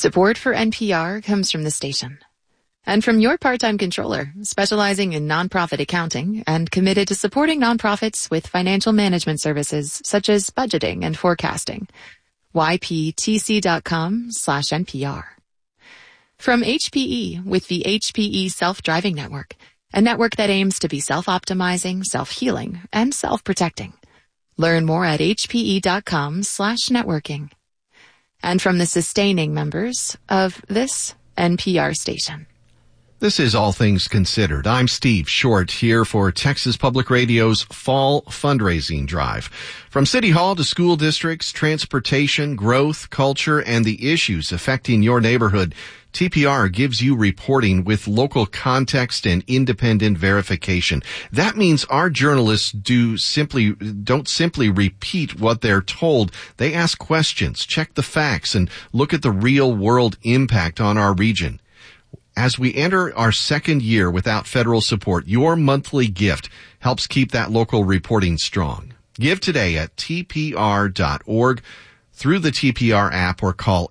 Support for NPR comes from the station. And from your part-time controller, specializing in nonprofit accounting and committed to supporting nonprofits with financial management services such as budgeting and forecasting. yptc.com/NPR. From HPE with the HPE Self-Driving Network, a network that aims to be self-optimizing, self-healing, and self-protecting. Learn more at hpe.com/networking. And from the sustaining members of this NPR station. This is All Things Considered. I'm Steve Short here for Texas Public Radio's Fall Fundraising Drive. From City Hall to school districts, transportation, growth, culture, and the issues affecting your neighborhood, TPR gives you reporting with local context and independent verification. That means our journalists don't simply repeat what they're told. They ask questions, check the facts, and look at the real world impact on our region. As we enter our second year without federal support, your monthly gift helps keep that local reporting strong. Give today at tpr.org through the TPR app or call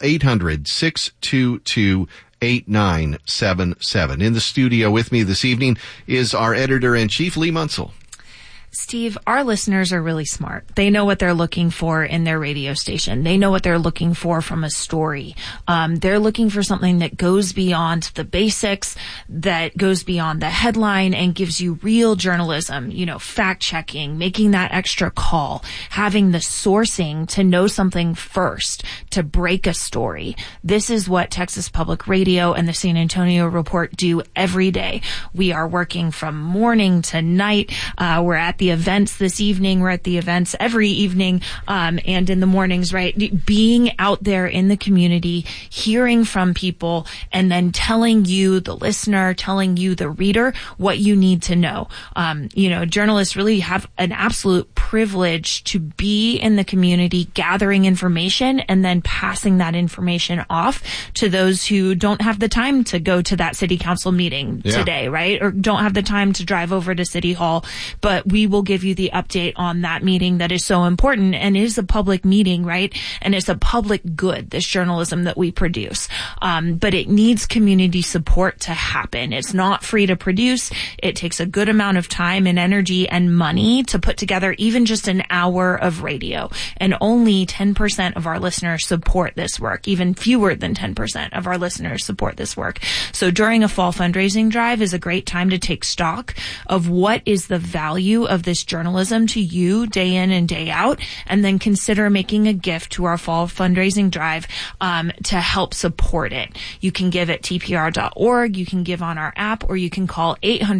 800-622-8977. In the studio with me this evening is our editor-in-chief, Lee Munsell. Steve, our listeners are really smart. They know what they're looking for in their radio station. They know what they're looking for from a story. They're looking for something that goes beyond the basics, that goes beyond the headline and gives you real journalism, fact checking, making that extra call, having the sourcing to know something first, to break a story. This is what Texas Public Radio and the San Antonio Report do every day. We are working from morning to night. We're at the events this evening. We're at the events every evening, and in the mornings, right? Being out there in the community, hearing from people, and then telling you, the listener, telling you, the reader, what you need to know. Journalists really have an absolute privilege to be in the community, gathering information, and then passing that information off to those who don't have the time to go to that city council meeting today, right? Or don't have the time to drive over to City Hall, but we will give you the update on that meeting that is so important and is a public meeting, right? And it's a public good, this journalism that we produce. But it needs community support to happen. It's not free to produce. It takes a good amount of time and energy and money to put together even just an hour of radio. And only 10% of our listeners support this work. Even fewer than 10% of our listeners support this work. So during a fall fundraising drive is a great time to take stock of what is the value of this journalism to you day in and day out, and then consider making a gift to our fall fundraising drive to help support it. You can give at tpr.org, you can give on our app, or you can call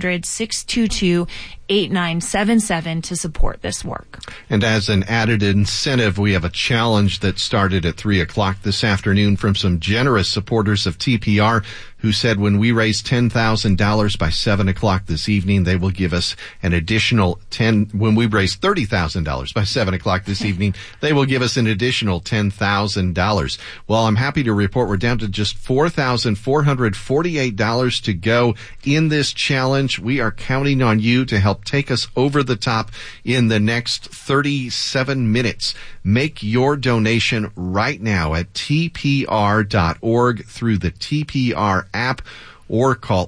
800-622-8977 to support this work. And as an added incentive, we have a challenge that started at 3 o'clock this afternoon from some generous supporters of TPR who said when we raise $10,000 by 7 o'clock this evening, they will give us an additional when we raise $30,000 by 7 o'clock this evening, they will give us an additional $10,000. Well, I'm happy to report we're down to just $4,448 to go in this challenge. We are counting on you to help take us over the top in the next 37 minutes. Make your donation right now at tpr.org through the TPR app or call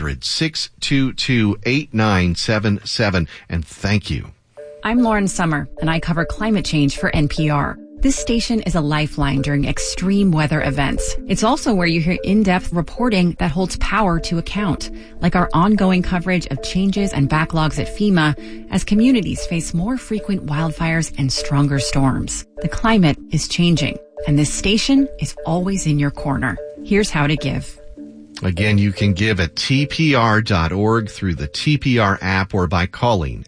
800-622-8977. And thank you. I'm Lauren Summer, and I cover climate change for NPR. This station is a lifeline during extreme weather events. It's also where you hear in-depth reporting that holds power to account, like our ongoing coverage of changes and backlogs at FEMA as communities face more frequent wildfires and stronger storms. The climate is changing, and this station is always in your corner. Here's how to give. Again, you can give at tpr.org through the TPR app or by calling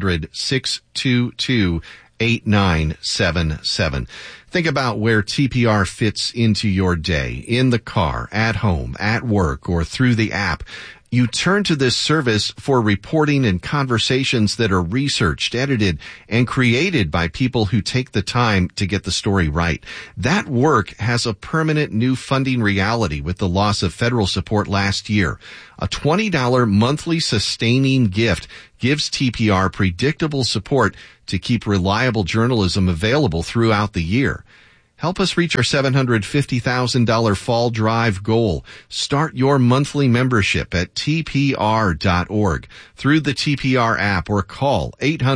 800-622-8977. Think about where TPR fits into your day, in the car, at home, at work, or through the app. You turn to this service for reporting and conversations that are researched, edited, and created by people who take the time to get the story right. That work has a permanent new funding reality with the loss of federal support last year. A $20 monthly sustaining gift gives TPR predictable support to keep reliable journalism available throughout the year. Help us reach our $750,000 fall drive goal. Start your monthly membership at tpr.org through the TPR app or call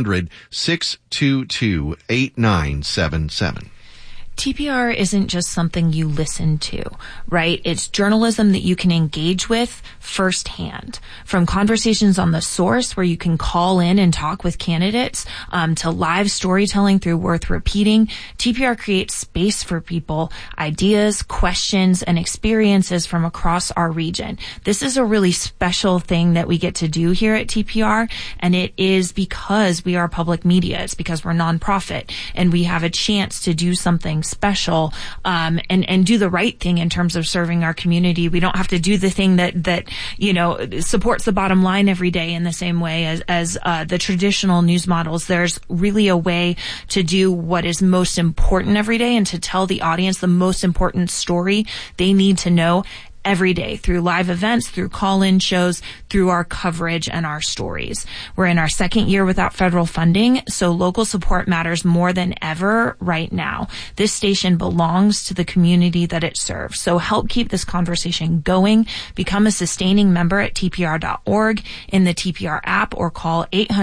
800-622-8977. TPR isn't just something you listen to, right? It's journalism that you can engage with firsthand. From conversations on The Source, where you can call in and talk with candidates, to live storytelling through Worth Repeating, TPR creates space for people, ideas, questions, and experiences from across our region. This is a really special thing that we get to do here at TPR, and it is because we are public media. It's because we're nonprofit, and we have a chance to do something special, and do the right thing in terms of serving our community. We don't have to do the thing that supports the bottom line every day in the same way as the traditional news models. There's really a way to do what is most important every day and to tell the audience the most important story they need to know every day through live events, through call-in shows, through our coverage and our stories. We're in our second year without federal funding, so local support matters more than ever right now. This station belongs to the community that it serves, so help keep this conversation going. Become a sustaining member at tpr.org, in the TPR app, or call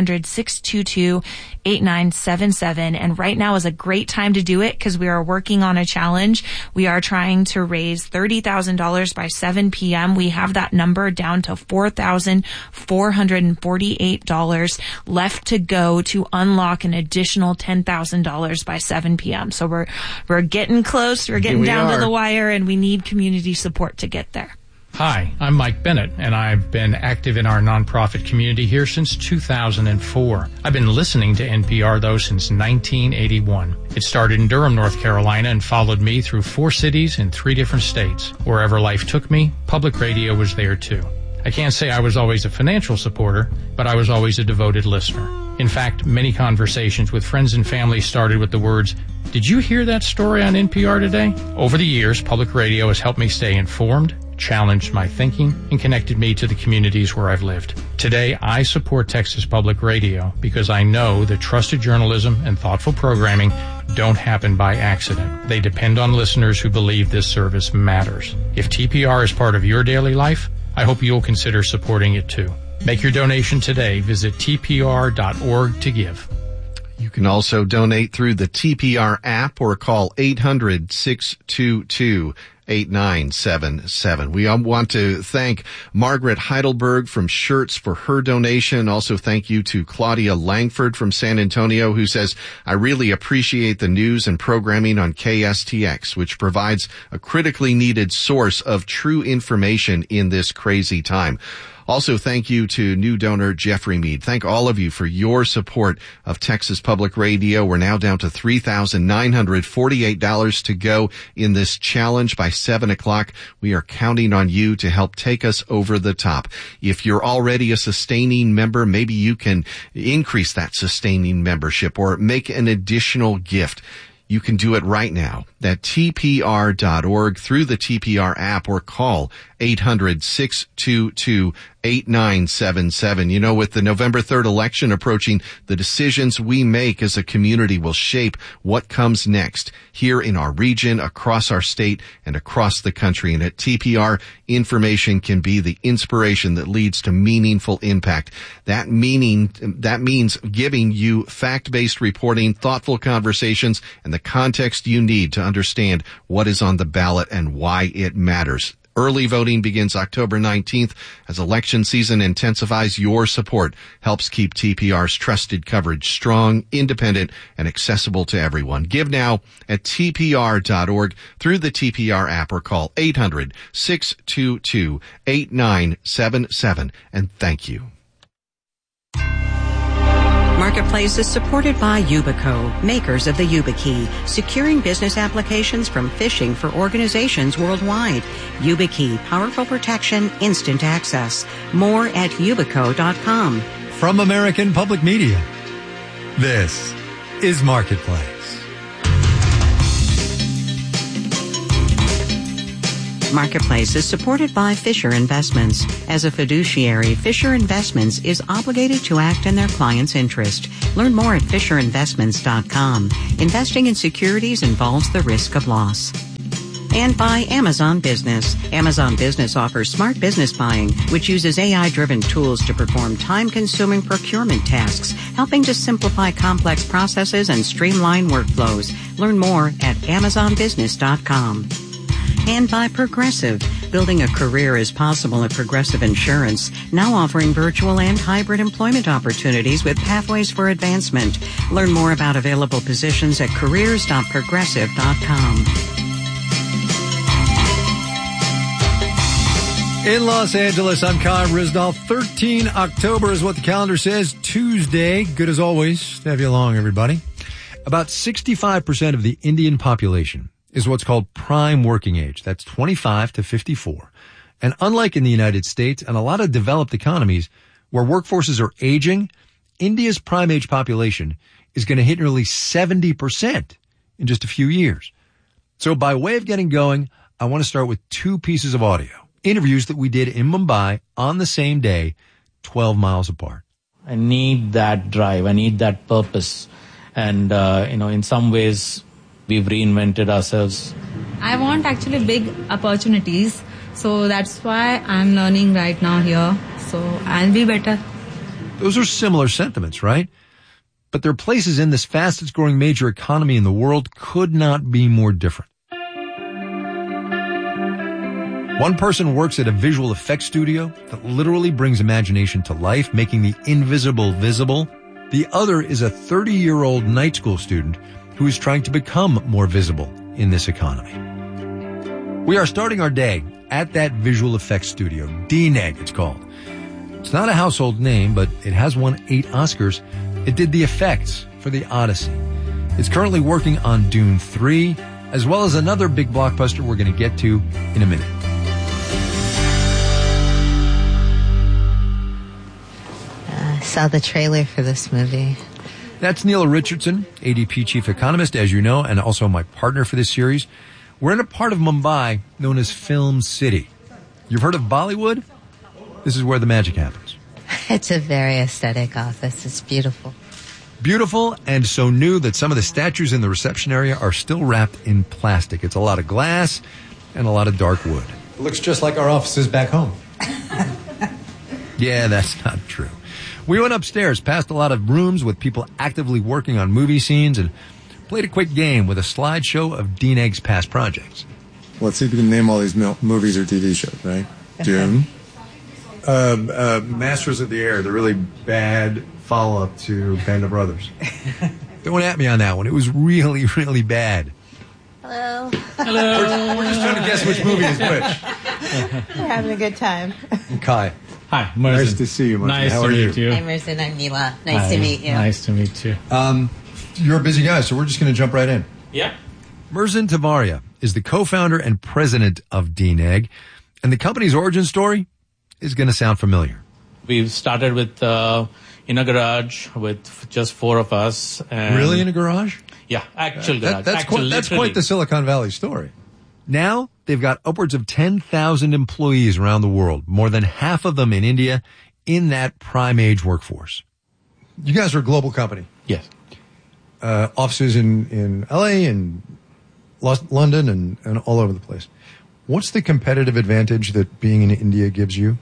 800-622-8977. And right now is a great time to do it because we are working on a challenge. We are trying to raise $30,000 by 7 p.m. We have that number down to $4,448 left to go to unlock an additional $10,000 by 7 p.m. So we're getting close. We're getting down to the wire, and we need community support to get there. Hi, I'm Mike Bennett, and I've been active in our nonprofit community here since 2004. I've been listening to NPR, though, since 1981. It started in Durham, North Carolina, and followed me through 4 cities in 3 different states. Wherever life took me, public radio was there, too. I can't say I was always a financial supporter, but I was always a devoted listener. In fact, many conversations with friends and family started with the words, "Did you hear that story on NPR today?" Over the years, public radio has helped me stay informed, challenged my thinking, and connected me to the communities where I've lived. Today, I support Texas Public Radio because I know that trusted journalism and thoughtful programming don't happen by accident. They depend on listeners who believe this service matters. If TPR is part of your daily life, I hope you'll consider supporting it too. Make your donation today. Visit tpr.org to give. You can also donate through the TPR app or call 800-622-8977. We want to thank Margaret Heidelberg from Shirts for her donation. Also thank you to Claudia Langford from San Antonio, who says, "I really appreciate the news and programming on KSTX, which provides a critically needed source of true information in this crazy time." Also, thank you to new donor Jeffrey Mead. Thank all of you for your support of Texas Public Radio. We're now down to $3,948 to go in this challenge. By 7 o'clock, we are counting on you to help take us over the top. If you're already a sustaining member, maybe you can increase that sustaining membership or make an additional gift. You can do it right now at tpr.org through the TPR app or call 800-622-8977. You know, with the November 3rd election approaching, the decisions we make as a community will shape what comes next here in our region, across our state, and across the country. And at TPR, information can be the inspiration that leads to meaningful impact. That means giving you fact-based reporting, thoughtful conversations, and the context you need to understand what is on the ballot and why it matters. Early voting begins October 19th. As election season intensifies, your support helps keep TPR's trusted coverage strong, independent, and accessible to everyone. Give now at tpr.org through the TPR app or call 800-622-8977. And thank you. Marketplace is supported by Yubico, makers of the YubiKey, securing business applications from phishing for organizations worldwide. YubiKey, powerful protection, instant access. More at yubico.com. From American Public Media, this is Marketplace. Marketplace is supported by Fisher Investments. As a fiduciary, Fisher Investments is obligated to act in their client's interest. Learn more at FisherInvestments.com. Investing in securities involves the risk of loss. And by Amazon Business. Amazon Business offers smart business buying, which uses AI-driven tools to perform time-consuming procurement tasks, helping to simplify complex processes and streamline workflows. Learn more at AmazonBusiness.com. And by Progressive. Building a career is possible at Progressive Insurance, now offering virtual and hybrid employment opportunities with pathways for advancement. Learn more about available positions at careers.progressive.com. In Los Angeles, I'm Kai Risdall. 13 October is what the calendar says. Tuesday. Good as always to have you along, everybody. About 65% of the Indian population is what's called prime working age. That's 25 to 54. And unlike in the United States and a lot of developed economies where workforces are aging, India's prime age population is going to hit nearly 70% in just a few years. So by way of getting going, I want to start with two pieces of audio. Interviews that we did in Mumbai on the same day, 12 miles apart. I need that drive. I need that purpose. And, in some ways, we've reinvented ourselves. I want actually big opportunities. So that's why I'm learning right now here. So I'll be better. Those are similar sentiments, right? But there are places in this fastest growing major economy in the world could not be more different. One person works at a visual effects studio that literally brings imagination to life, making the invisible visible. The other is a 30-year-old night school student who is trying to become more visible in this economy. We are starting our day at that visual effects studio, DNEG it's called. It's not a household name, but it has won 8 Oscars. It did the effects for The Odyssey. It's currently working on Dune 3, as well as another big blockbuster we're going to get to in a minute. Saw the trailer for this movie. That's Neela Richardson, ADP chief economist, as you know, and also my partner for this series. We're in a part of Mumbai known as Film City. You've heard of Bollywood? This is where the magic happens. It's a very aesthetic office. It's beautiful. Beautiful and so new that some of the statues in the reception area are still wrapped in plastic. It's a lot of glass and a lot of dark wood. It looks just like our offices back home. Yeah, that's not true. We went upstairs, past a lot of rooms with people actively working on movie scenes, and played a quick game with a slideshow of DNEG's past projects. Let's see if we can name all these movies or TV shows, right? Dune. Masters of the Air, the really bad follow-up to Band of Brothers. Don't at me on that one. It was really, really bad. Hello. Hello. We're just trying to guess which movie is which. We're having a good time. Kai. Hi, Merzen. Nice to see you, Merzen. Nice How to are meet you? you. Hi, Merzen. I'm Neela. Nice to meet you. Nice to meet you. You're a busy guy, so we're just going to jump right in. Yeah. Merzen Tavaria is the co-founder and president of DNEG, and the company's origin story is going to sound familiar. We've started with in a garage with just 4 of us. And Really, in a garage? Yeah, actual garage. That's quite the Silicon Valley story. Now, they've got upwards of 10,000 employees around the world, more than half of them in India, in that prime age workforce. You guys are a global company. Yes. Offices in LA and London and all over the place. What's the competitive advantage that being in India gives you?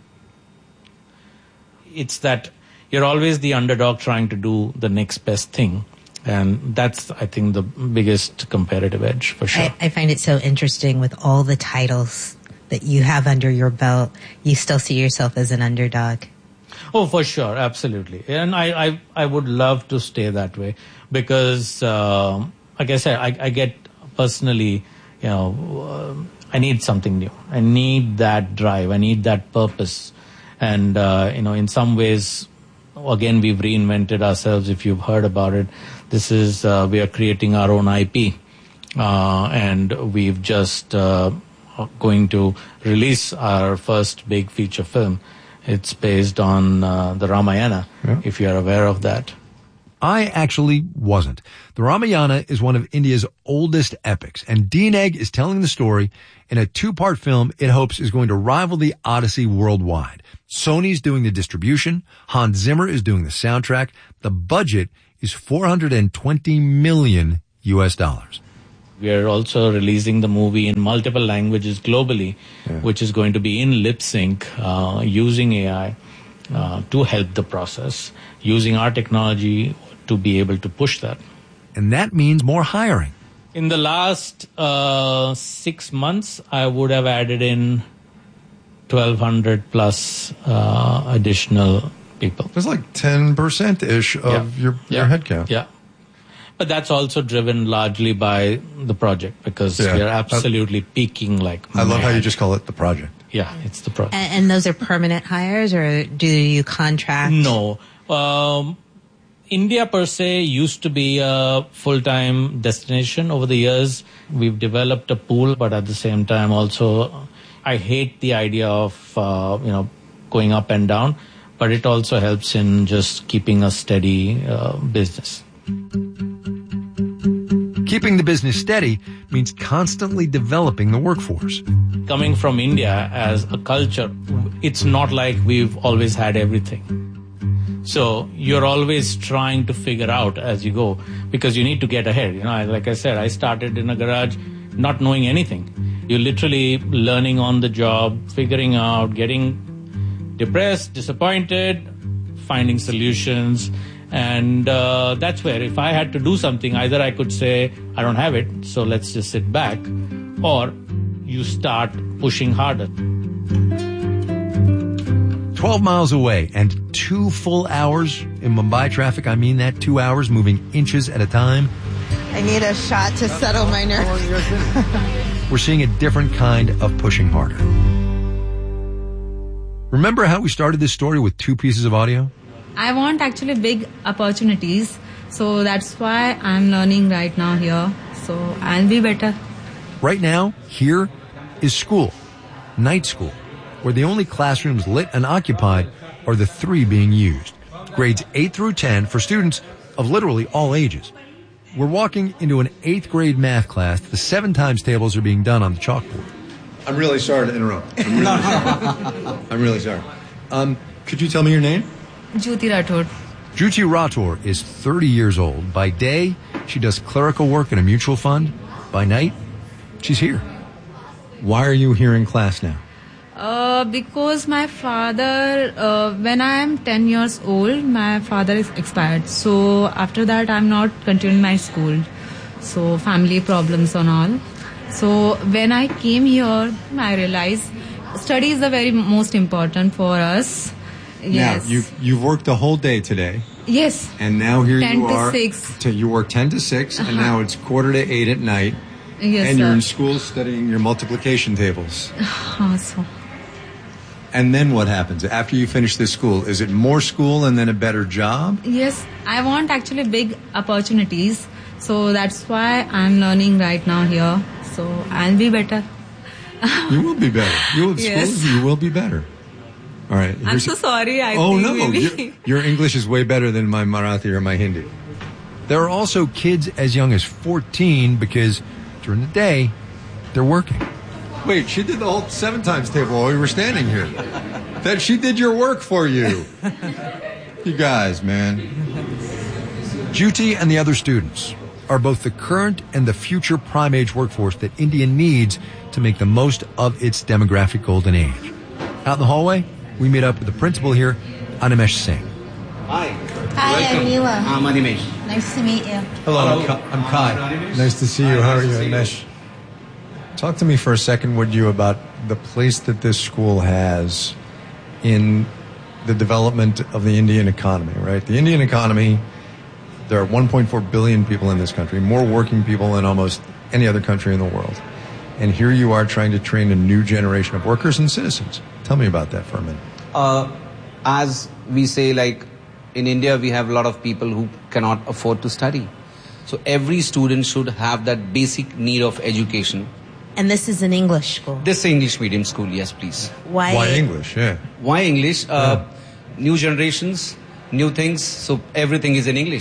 It's that you're always the underdog trying to do the next best thing. And that's, I think, the biggest competitive edge for sure. I find it so interesting with all the titles that you have under your belt. You still see yourself as an underdog. Oh, for sure. Absolutely. And I would love to stay that way because, like I said, I get personally, I need something new. I need that drive. I need that purpose. And, in some ways, again, we've reinvented ourselves. If you've heard about it, this is, we are creating our own IP. And we've just going to release our first big feature film. It's based on the Ramayana, if you're aware of that. I actually wasn't. The Ramayana is one of India's oldest epics, and DNEG is telling the story in a 2-part film it hopes is going to rival the Odyssey worldwide. Sony's doing the distribution. Hans Zimmer is doing the soundtrack. The budget is $420 million US. We are also releasing the movie in multiple languages globally, which is going to be in lip sync, using AI to help the process, using our technology to be able to push that. And that means more hiring. In the last 6 months, I would have added in 1,200 plus additional people. It's like 10%-ish of your headcount. Yeah. But that's also driven largely by the project because we are absolutely peaking like I love how you just call it the project. Yeah, it's the project. And those are permanent hires, or do you contract? No. India per se used to be a full-time destination. Over the years, we've developed a pool, but at the same time also, I hate the idea of, going up and down, but it also helps in just keeping a steady business. Keeping the business steady means constantly developing the workforce. Coming from India as a culture, it's not like we've always had everything. So you're always trying to figure out as you go because you need to get ahead. Like I said, I started in a garage not knowing anything. You're literally learning on the job, figuring out, getting depressed, disappointed, finding solutions. And that's where if I had to do something, either I could say, I don't have it, so let's just sit back, or you start pushing harder. 12 miles away and 2 full hours in Mumbai traffic. I mean that, 2 hours moving inches at a time. I need a shot to settle my nerves. We're seeing a different kind of pushing harder. Remember how we started this story with 2 pieces of audio? I want actually big opportunities. So that's why I'm learning right now here. So I'll be better. Right now, here is school, night school, where the only classrooms lit and occupied are the 3 being used. Grades 8 through 10 for students of literally all ages. We're walking into an 8th grade math class. The 7 times tables are being done on the chalkboard. I'm really sorry to interrupt. I'm really sorry. Could you tell me your name? Jyoti Rathod. Jyoti Rathod is 30 years old. By day, she does clerical work in a mutual fund. By night, she's here. Why are you here in class now? Because my father, when I am 10 years old, my father is expired. So after that, I'm not continuing my school. So family problems and all. So when I came here, I realized study is the very most important for us. Yes. Now, you've worked the whole day today. Yes. And now here you are. 10 to 6. You work 10 to 6, and now it's 7:45 at night. Yes, and sir. you're in school studying your multiplication tables. Awesome. And then what happens? After you finish this school, is it more school and then a better job? Yes, I want actually big opportunities. So that's why I'm learning right now here. So I'll be better. You will be better. You will, Yes. you will be better. All right. I'm so sorry. I Oh, think no. maybe. Your English is way better than my Marathi or my Hindi. There are also kids as young as 14 because during the day, they're working. Wait, she did the whole 7 times table while we were standing here. That she did your work for you. You guys, man. Jyoti and the other students are both the current and the future prime age workforce that India needs to make the most of its demographic golden age. Out in the hallway, we meet up with the principal here, Animesh Singh. Hi. Hi, Anila. I'm Animesh. Nice to meet you. Hello, I'm Kai. Nice to see you. How are you, Animesh? Talk to me for a second, would you, about the place that this school has in the development of the Indian economy, right? The Indian economy, there are 1.4 billion people in this country, more working people than almost any other country in the world. And here you are trying to train a new generation of workers and citizens. Tell me about that for a minute. As we say, like in India, we have a lot of people who cannot afford to study. So every student should have that basic need of education. And this is an English school. This is English medium school, yes, please. Why English? Yeah. Why English? New generations, new things, so everything is in English.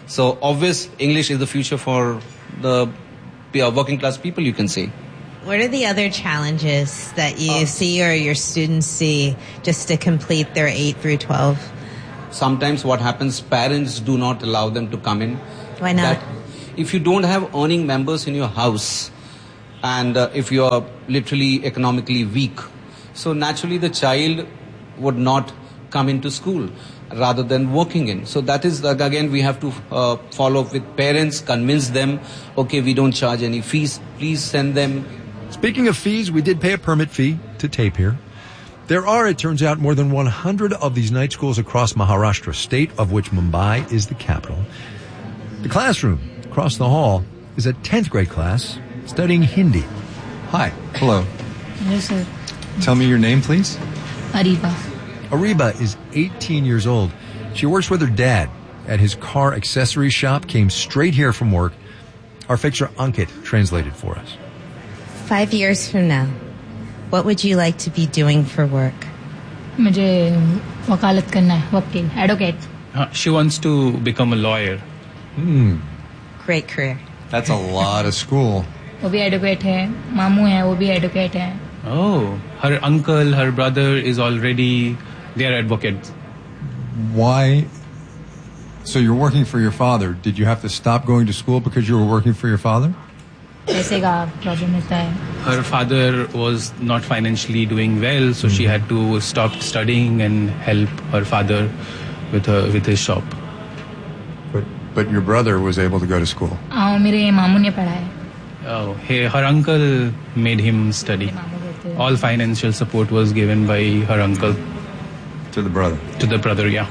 So obvious English is the future for the working class people, you can say. What are the other challenges that you see or your students see just to complete their 8 through 12? Sometimes what happens, parents do not allow them to come in. Why not? If you don't have earning members in your house, and if you are literally economically weak, so naturally the child would not come into school rather than working in. So that is, again, we have to follow up with parents, convince them, okay, we don't charge any fees, please send them. Speaking of fees, we did pay a permit fee to tape here. There are, it turns out, more than 100 of these night schools across Maharashtra, state of which Mumbai is the capital. The classroom across the hall is a 10th grade class studying Hindi. Hi. Hello. Yes, sir. Tell me your name, please. Ariba. Ariba is 18 years old. She works with her dad at his car accessories shop, came straight here from work. Our fixer Ankit translated for us. 5 years from now, what would you like to be doing for work? मुझे वकालत करना है, वकील, advocate. She wants to become a lawyer. Great career. That's a lot of school. वो भी advocate है, मामू है, वो भी advocate है. Oh, her uncle, her brother is already, they are advocates. Why? So you're working for your father. Did you have to stop going to school because you were working for your father? पैसे का problem होता है. Her father was not financially doing well, so she had to stop studying and help her father with his shop. But your brother was able to go to school. मेरे मामू ने पढ़ाया. Oh, her uncle made him study. All financial support was given by her uncle. To the brother. To the brother, yeah.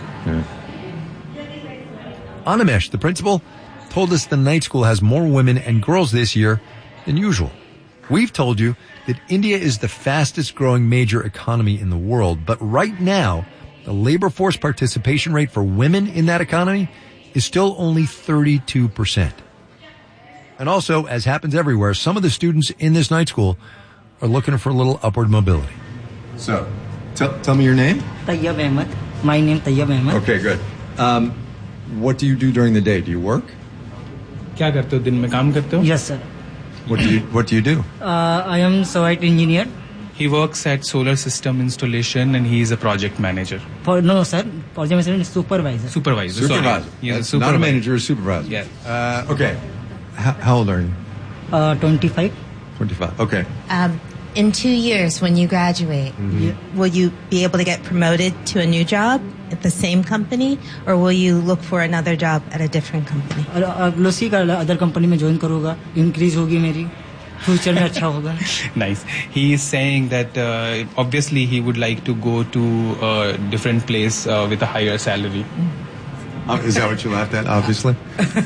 Animesh, the principal, told us the night school has more women and girls this year than usual. We've told you that India is the fastest growing major economy in the world, but right now, the labor force participation rate for women in that economy is still only 32%. And also, as happens everywhere, some of the students in this night school are looking for a little upward mobility. So, tell me your name. Tayyab Ahmed. My name Tayyab Ahmed. Okay, good. What do you do during the day? Do you work? क्या करते हो दिन में काम करते हो? Yes, sir. What do you do? I am site engineer. He works at solar system installation and he is a project manager. No, sir. Project manager is supervisor. Supervisor. Supervisor. He is a That's supervisor. not a manager, a supervisor. Yeah. Okay. How old are you? 25. 25. Okay. In 2 years, when you graduate, will you be able to get promoted to a new job at the same company, or will you look for another job at a different company? Lucy का other company में join करूँगा, increase होगी मेरी, future में अच्छा होगा. Nice. He is saying that obviously he would like to go to a different place with a higher salary. Is that what you laughed at? Obviously.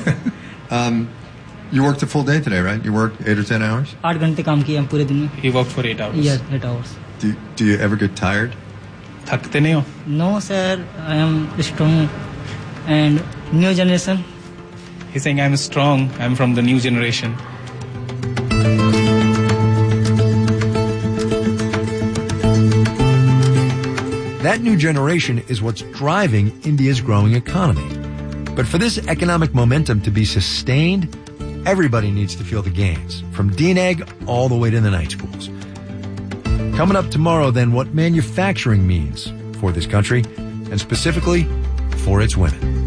You worked a full day today, right? You worked 8 or 10 hours? 8 घंटे काम किया हम पूरे दिन में. He worked for 8 hours. Yes, 8 hours. Do you ever get tired? थकते नहीं हो? No, sir. I am strong and new generation. He's saying I'm strong. I'm from the new generation. That new generation is what's driving India's growing economy. But for this economic momentum to be sustained, everybody needs to feel the gains, from DNEG all the way to the night schools. Coming up tomorrow, then, what manufacturing means for this country, and specifically for its women.